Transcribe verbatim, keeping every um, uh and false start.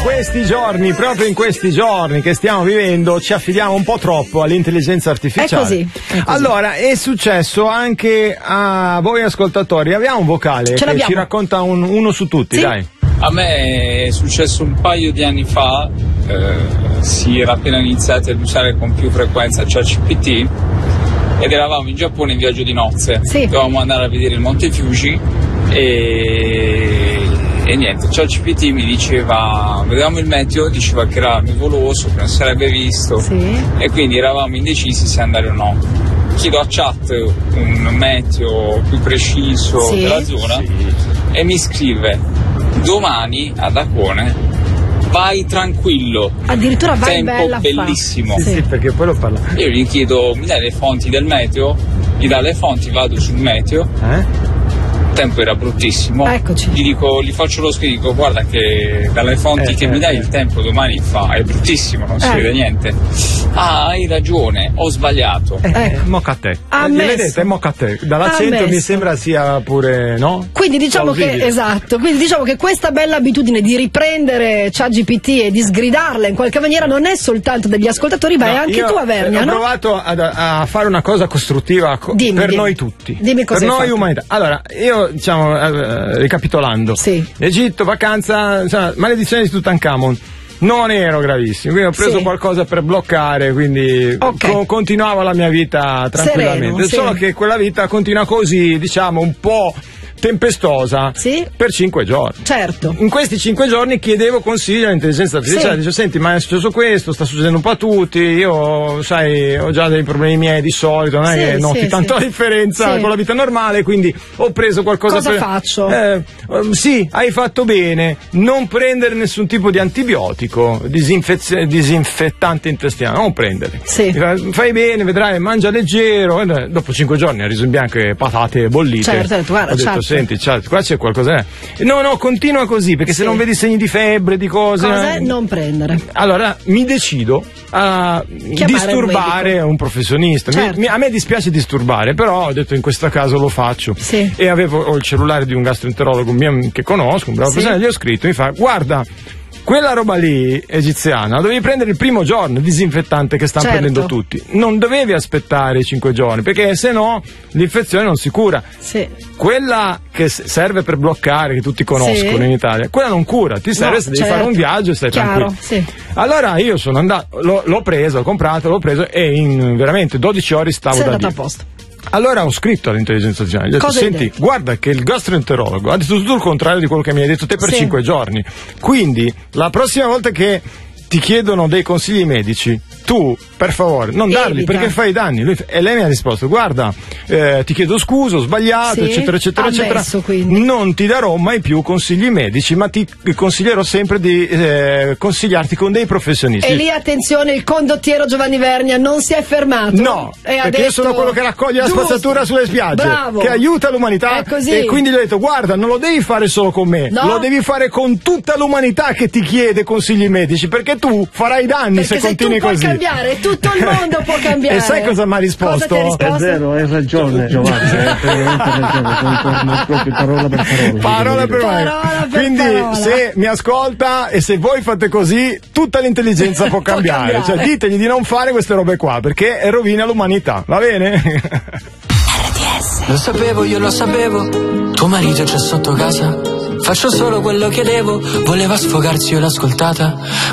questi giorni, proprio in questi giorni che stiamo vivendo, ci affidiamo un po' troppo all'intelligenza artificiale. È così, è così. Allora, è successo anche a voi ascoltatori. Abbiamo un vocale Ce che l'abbiamo. ci racconta un, uno su tutti, Sì. dai. A me è successo un paio di anni fa, eh, si era appena iniziati ad usare con più frequenza ChatGPT ed eravamo in Giappone in viaggio di nozze. Sì. Dovevamo andare a vedere il Monte Fuji e, e niente, ChatGPT mi diceva, vedevamo il meteo, diceva che era nuvoloso, che non sarebbe visto, Sì. e quindi eravamo indecisi se andare o no. Chiedo a chat un meteo più preciso Sì. della zona e mi scrive: domani ad Acone vai tranquillo, Addirittura vai tempo bella a fa. bellissimo. Sì. Sì, perché poi lo parla. Io gli chiedo, mi dai le fonti del meteo? Gli dà le fonti, vado sul meteo, Eh? il tempo era bruttissimo. Eccoci. Gli dico, gli faccio lo scritto, dico guarda che dalle fonti Eh, che eh, mi dai eh. il tempo domani fa, è bruttissimo, non si Eh. vede niente. Ah, hai ragione, ho sbagliato. Eh, Ecco. mocca a te. Ammesso. Gliel'hai detto, è mocca a te. Dall'accento mi Ammesso. sembra sia pure, no? Quindi diciamo che Plausibile. esatto, quindi diciamo che questa bella abitudine di riprendere ChatGPT e di sgridarla in qualche maniera non è soltanto degli ascoltatori, ma è No, anche io tu, Avernia, ho no? provato ad- a fare una cosa costruttiva co- Dimmi, per dimmi. noi tutti. Dimmi cosa per hai noi fatto. umanità. Allora, io diciamo, eh, ricapitolando. Sì. Egitto, vacanza, insomma, maledizione di Tutankhamon. Non ero gravissimo, quindi ho preso Sì. qualcosa per bloccare, quindi Ok. co- continuavo la mia vita tranquillamente. Sereno, sì. Solo che quella vita continua così, diciamo, un po' tempestosa Sì. per cinque giorni. Certo. In questi cinque giorni chiedevo consigli all'intelligenza artificiale, Sì. dicevo senti ma è successo questo, sta succedendo un po' a tutti, io sai ho già dei problemi miei di solito, non è Sì, che noti sì, tanto sì. la differenza Sì. con la vita normale, quindi ho preso qualcosa Cosa per... faccio? Eh, ehm, sì, hai fatto bene, non prendere nessun tipo di antibiotico, disinfezio- disinfettante intestinale, non prendere. Sì. Fai- Fai bene, vedrai, mangia leggero, eh, dopo cinque giorni ha riso in bianco e patate bollite. Certo, ho detto, guarda, ho detto, chat. senti, chat, qua c'è qualcosa. eh. No, no, continua così, perché se Sì. non vedi segni di febbre, di cose. Cosa eh, non prendere? Allora mi decido a Chiamare disturbare un medico. un professionista. Mi- Certo. mi- a me dispiace disturbare, però ho detto in questo caso lo faccio. Sì. E avevo ho il cellulare di un gastroenterologo mio che conosco, un bravo Sì. professionista, gli ho scritto, mi fa, guarda, quella roba lì egiziana dovevi prendere il primo giorno, il disinfettante che stanno Certo. prendendo tutti. Non dovevi aspettare i cinque giorni, perché se no l'infezione non si cura. Sì. Quella che s- serve per bloccare, che tutti conoscono Sì. in Italia, quella non cura, ti serve No, se devi certo. fare un viaggio e stai Chiaro, tranquillo. sì. Allora io sono andato, l'ho, l'ho preso, l'ho comprato, l'ho preso e in veramente dodici ore stavo Sei da andato a Dio. posto. Allora ho scritto all'intelligenza artificiale, gli ho detto, Cosa hai senti, detto? guarda che il gastroenterologo ha detto tutto il contrario di quello che mi hai detto te per Sì. cinque giorni. Quindi la prossima volta che ti chiedono dei consigli medici, tu per favore non darli Evita. perché fai danni. Lui- e lei mi ha risposto, guarda, eh, ti chiedo scusa, ho sbagliato, Sì. eccetera, eccetera, Ammesso, eccetera. quindi. Non ti darò mai più consigli medici, ma ti consiglierò sempre di eh, consigliarti con dei professionisti. E lì attenzione, il condottiero Giovanni Vernia non si è fermato. No, e ha perché detto, io sono quello che raccoglie la giusto, spazzatura sulle spiagge, bravo, che aiuta l'umanità. È così. E quindi gli ho detto, guarda, non lo devi fare solo con me, No. lo devi fare con tutta l'umanità che ti chiede consigli medici, perché tu farai danni Perché se se continui tu puoi così. cambiare, tutto il mondo può cambiare. E sai cosa mi ha risposto? Cosa ti ha risposto? È vero, hai ragione Giovanni, hai veramente ragione, concordo proprio parola per parola. Parola per Parola parola. per Quindi parola. se mi ascolta e se voi fate così, tutta l'intelligenza può Può cambiare. cambiare. Cioè ditegli di non fare queste robe qua, perché rovina l'umanità, va bene? Lo sapevo, io lo sapevo, tuo marito c'è sotto casa. Faccio solo quello che devo, voleva sfogarsi, io l'ho ascoltata.